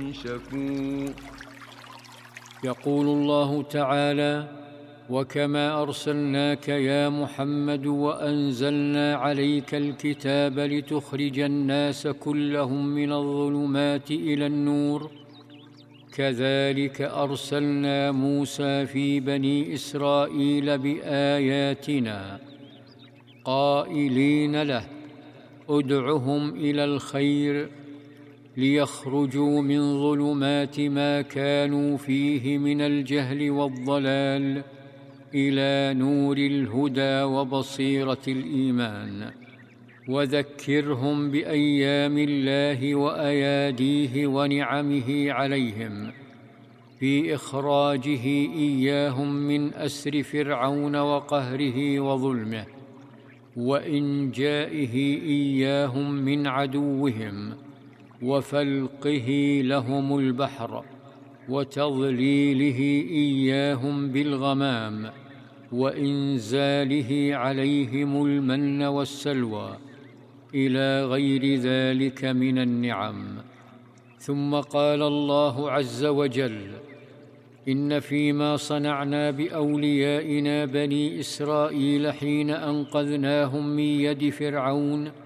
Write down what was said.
شكور. يقول الله تعالى: وكما أرسلناك يا محمد وأنزلنا عليك الكتاب لتخرج الناس كلهم من الظلمات إلى النور، كذلك أرسلنا موسى في بني إسرائيل بآياتنا قائلين له: ادعهم إلى الخير ليخرجوا من ظلمات ما كانوا فيه من الجهل والضلال إلى نور الهدى وبصيرة الإيمان، وذكرهم بأيام الله وأياديه ونعمه عليهم في إخراجه إياهم من أسر فرعون وقهره وظلمه، وإنجائه إياهم من عدوهم، وفلقه لهم البحر، وتضليله إياهم بالغمام، وإنزاله عليهم المن والسلوى، إلى غير ذلك من النعم. ثم قال الله عز وجل: إن فيما صنعنا بأوليائنا بني إسرائيل حين أنقذناهم من يد فرعون